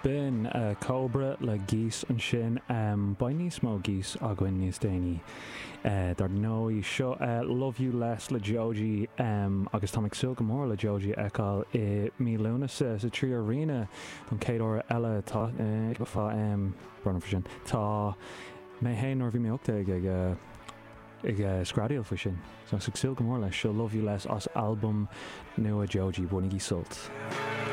bin Cobra le gís an sin ba níos mó gís a ghain níos déine dar nó í seo Love You Less le Joji agus tá ag sul go mór le Joji eáil I mí lúna sa trí arína don céadú eile tá go fá brana fa sin tá mé héin or bhí mé ochta ag scradial fa sin so ag sul go mór leis seo Love You Less as album nua Joji bunig í sult.